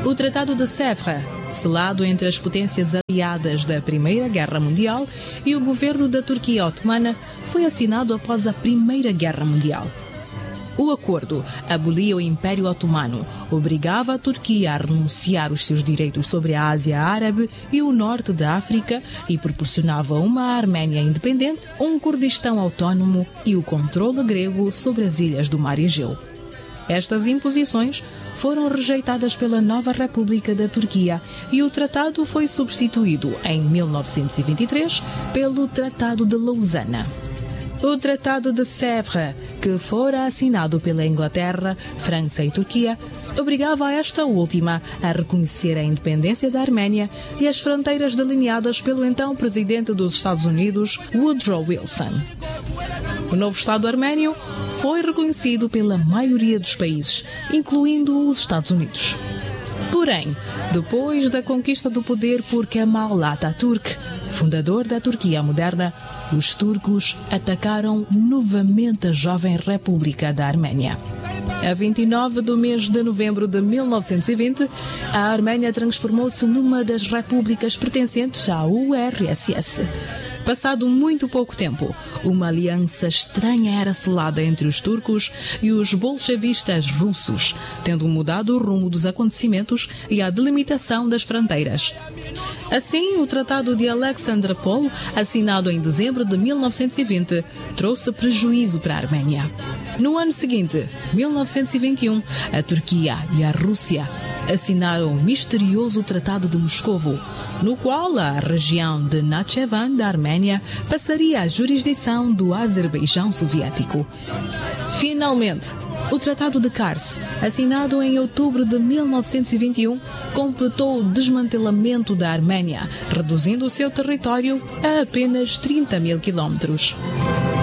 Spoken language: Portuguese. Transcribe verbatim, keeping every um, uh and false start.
O Tratado de Sèvres, selado entre as potências aliadas da Primeira Guerra Mundial e o governo da Turquia Otomana, foi assinado após a Primeira Guerra Mundial. O acordo abolia o Império Otomano, obrigava a Turquia a renunciar os seus direitos sobre a Ásia Árabe e o norte da África e proporcionava uma Arménia independente, um Kurdistão autónomo e o controle grego sobre as ilhas do Mar Egeu. Estas imposições foram rejeitadas pela nova República da Turquia e o tratado foi substituído em mil novecentos e vinte e três pelo Tratado de Lausana. O Tratado de Sèvres, que fora assinado pela Inglaterra, França e Turquia, obrigava esta última a reconhecer a independência da Arménia e as fronteiras delineadas pelo então presidente dos Estados Unidos, Woodrow Wilson. O novo Estado arménio foi reconhecido pela maioria dos países, incluindo os Estados Unidos. Porém, depois da conquista do poder por Kemal Atatürk, fundador da Turquia moderna, os turcos atacaram novamente a jovem República da Arménia. A vinte e nove do mês de novembro de mil novecentos e vinte, a Arménia transformou-se numa das repúblicas pertencentes à U R S S. Passado muito pouco tempo, uma aliança estranha era selada entre os turcos e os bolchevistas russos, tendo mudado o rumo dos acontecimentos e a delimitação das fronteiras. Assim, o Tratado de Alexandropol, assinado em dezembro de mil novecentos e vinte, trouxe prejuízo para a Arménia. No ano seguinte, mil novecentos e vinte e um, a Turquia e a Rússia assinaram o misterioso Tratado de Moscovo, no qual a região de Nakhchivan da Arménia passaria à jurisdição do Azerbaijão soviético. Finalmente, o Tratado de Kars, assinado em outubro de mil novecentos e vinte e um, completou o desmantelamento da Arménia, reduzindo o seu território a apenas trinta mil quilómetros.